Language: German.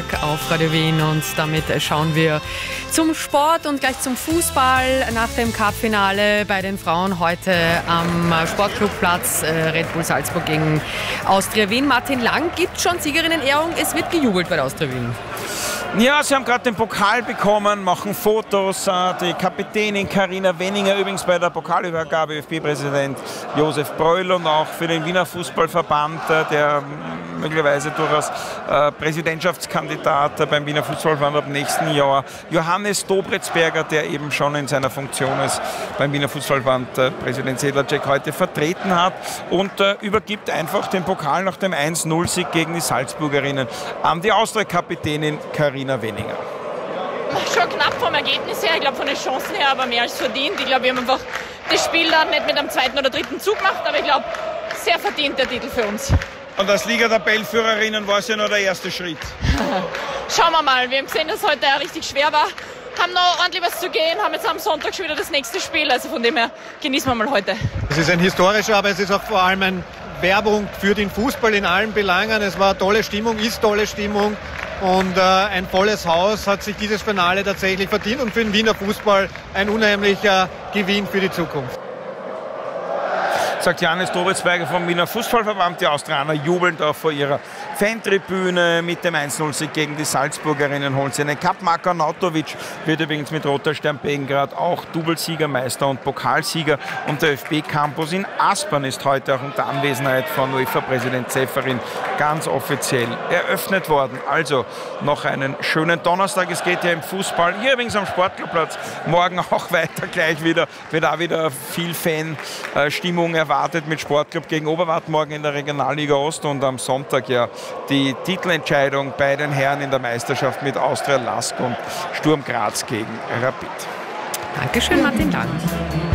Nachmittag auf Radio Wien und damit schauen wir zum Sport und gleich zum Fußball nach dem Cup-Finale bei den Frauen heute am Sportclubplatz Red Bull Salzburg gegen Austria Wien. Martin Lang gibt schon Siegerinnenehrung, es wird gejubelt bei der Austria Wien. Ja, sie haben gerade den Pokal bekommen, machen Fotos. Die Kapitänin Karina Wenninger, übrigens bei der Pokalübergabe ÖFB-Präsident Josef Bröll und auch für den Wiener Fußballverband, der möglicherweise durchaus Präsidentschaftskandidat beim Wiener Fußballverband ab nächsten Jahr. Johannes Dobretzberger, der eben schon in seiner Funktion als beim Wiener Fußballverband Präsident Sedlacek heute vertreten hat und übergibt einfach den Pokal nach dem 1-0-Sieg gegen die Salzburgerinnen an die Austria-Kapitänin Karina Wenninger. Schon knapp vom Ergebnis her, ich glaube von den Chancen her, aber mehr als verdient. Ich glaube, wir haben einfach das Spiel dann nicht mit einem zweiten oder dritten Zug gemacht, aber ich glaube, sehr verdient der Titel für uns. Und als Liga-Tabellenführerinnen war es ja noch der erste Schritt. Schauen wir mal, wir haben gesehen, dass es heute richtig schwer war. Haben noch ordentlich was zu gehen, haben jetzt am Sonntag schon wieder das nächste Spiel, also von dem her genießen wir mal heute. Es ist ein historischer, aber es ist auch vor allem eine Werbung für den Fußball in allen Belangen. Es war tolle Stimmung, ist tolle Stimmung und ein volles Haus hat sich dieses Finale tatsächlich verdient und für den Wiener Fußball ein unheimlicher Gewinn für die Zukunft. Sagt Johannes Dobretzberger vom Wiener Fußballverband. Die Austrianer jubeln auch vor ihrer Fantribüne. Mit dem 1-0-Sieg gegen die Salzburgerinnen holen sie einen Cup. Marko Nautovic wird übrigens mit Roter Stern Belgrad auch Doublesiegermeister und Pokalsieger. Und der ÖFB-Campus in Aspern ist heute auch unter Anwesenheit von UEFA-Präsident Ceferin ganz offiziell eröffnet worden. Also noch einen schönen Donnerstag. Es geht ja im Fußball hier übrigens am Sportclubplatz morgen auch weiter gleich wieder. Wird auch wieder viel Fanstimmung erwartet mit Sportclub gegen Oberwart morgen in der Regionalliga Ost und am Sonntag ja die Titelentscheidung bei den Herren in der Meisterschaft mit Austria Lask und Sturm Graz gegen Rapid. Dankeschön, Martin Lang.